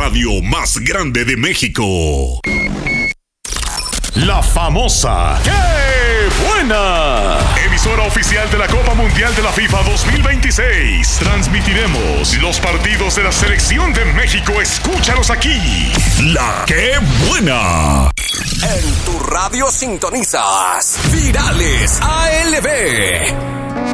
radio más grande de México. La famosa ¡Qué buena! Emisora oficial de la Copa Mundial de la FIFA 2026. Transmitiremos los partidos de la Selección de México. Escúchalos aquí. La ¡Qué buena! En tu radio sintonizas Virales ALB.